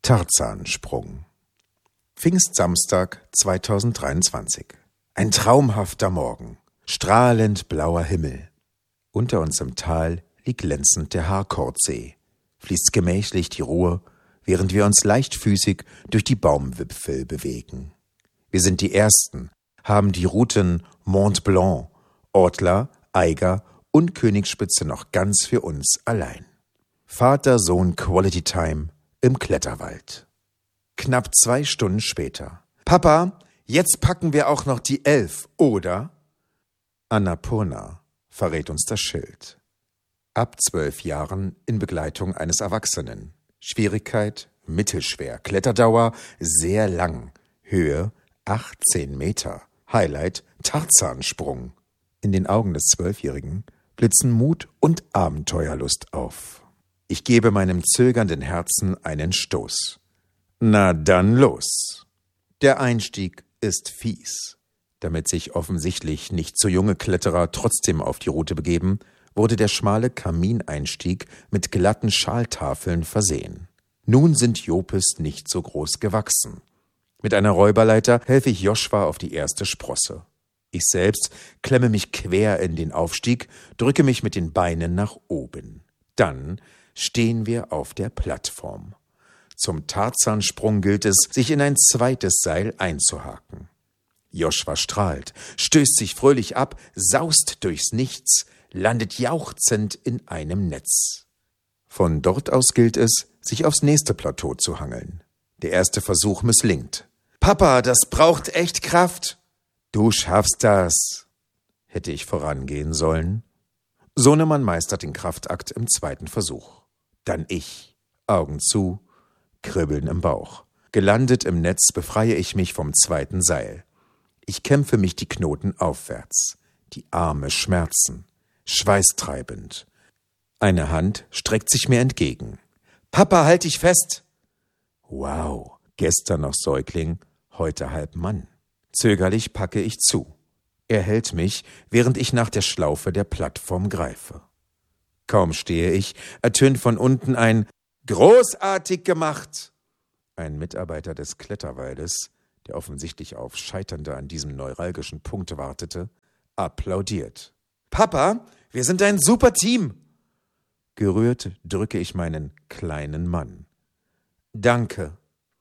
Tarzansprung. Pfingstsamstag 2023. Ein traumhafter Morgen. Strahlend blauer Himmel. Unter uns im Tal liegt glänzend der Harkordsee. Fließt gemächlich die Ruhr, während wir uns leichtfüßig durch die Baumwipfel bewegen. Wir sind die Ersten, haben die Routen Mont Blanc, Ortler, Eiger und Königsspitze noch ganz für uns allein. Vater-Sohn Quality Time im Kletterwald. Knapp 2 Stunden später. Papa, jetzt packen wir auch noch die 11, oder? Annapurna verrät uns das Schild. Ab 12 Jahren in Begleitung eines Erwachsenen. Schwierigkeit mittelschwer, Kletterdauer sehr lang, Höhe 18 Meter, Highlight Tarzansprung. In den Augen des 12-Jährigen blitzen Mut und Abenteuerlust auf. Ich gebe meinem zögernden Herzen einen Stoß. Na dann los. Der Einstieg ist fies. Damit sich offensichtlich nicht so junge Kletterer trotzdem auf die Route begeben, wurde der schmale Kamineinstieg mit glatten Schaltafeln versehen. Nun sind Jopes nicht so groß gewachsen. Mit einer Räuberleiter helfe ich Joshua auf die erste Sprosse. Ich selbst klemme mich quer in den Aufstieg, drücke mich mit den Beinen nach oben. Dann stehen wir auf der Plattform. Zum Tarzansprung gilt es, sich in ein zweites Seil einzuhaken. Joshua strahlt, stößt sich fröhlich ab, saust durchs Nichts, landet jauchzend in einem Netz. Von dort aus gilt es, sich aufs nächste Plateau zu hangeln. Der erste Versuch misslingt. »Papa, das braucht echt Kraft!« »Du schaffst das!« Hätte ich vorangehen sollen? Sohnemann meistert den Kraftakt im zweiten Versuch. Dann ich. Augen zu, Kribbeln im Bauch. Gelandet im Netz befreie ich mich vom zweiten Seil. Ich kämpfe mich die Knoten aufwärts. Die Arme schmerzen. Schweißtreibend. Eine Hand streckt sich mir entgegen. »Papa, halt dich fest!« Wow, gestern noch Säugling, heute halb Mann. Zögerlich packe ich zu. Er hält mich, während ich nach der Schlaufe der Plattform greife. Kaum stehe ich, ertönt von unten ein »Großartig gemacht!« Ein Mitarbeiter des Kletterwaldes, der offensichtlich auf Scheiternde an diesem neuralgischen Punkt wartete, applaudiert. »Papa, wir sind ein super Team!« Gerührt drücke ich meinen kleinen Mann. »Danke!«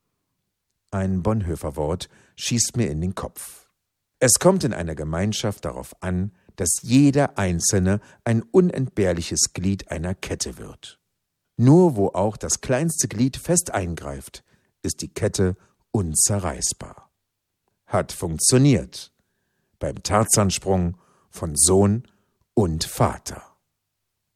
Ein Bonhoeffer-Wort schießt mir in den Kopf. Es kommt in einer Gemeinschaft darauf an, dass jeder Einzelne ein unentbehrliches Glied einer Kette wird. Nur wo auch das kleinste Glied fest eingreift, ist die Kette unzerreißbar. Hat funktioniert. Beim Tarzansprung von Sohn und Vater.